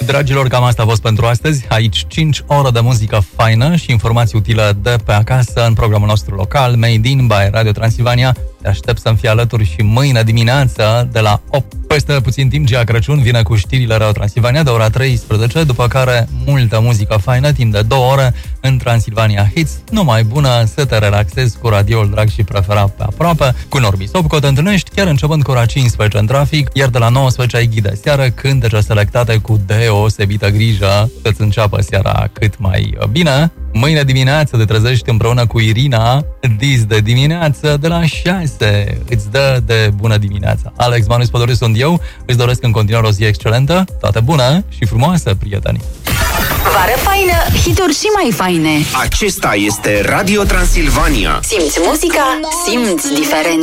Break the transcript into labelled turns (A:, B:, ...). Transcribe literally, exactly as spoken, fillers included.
A: Dragilor, cam asta a fost pentru astăzi. Aici cinci ore de muzică faină și informații utile de pe acasă în programul nostru local, Made in by Radio Transilvania. Te aștept să-mi fii alături și mâine dimineață de la opt. Peste puțin timp, Gia Crăciun vine cu știrile Radio Transilvania de ora treisprezece, după care multă muzică faină, timp de două ore în Transilvania Hits. Numai bună să te relaxezi cu radioul drag și preferat pe aproape. Cu Norbi Sobco te întâlnești chiar începând cu ora cincisprezece în trafic, iar de la nouăsprezece ai ghid de seară, cântece selectate cu deosebită grijă să-ți înceapă seara cât mai bine. Mâine dimineață te trezești împreună cu Irina, dis de dimineață de la șase. Îți dă de bună dimineața. Alex Banu Spodoriu sunt eu, îți doresc în continuare o zi excelentă, toate bune și frumoase, prieteni!
B: Vară faină, hituri și mai faine.
C: Acesta este Radio Transilvania.
B: Simți muzica, simți diferența.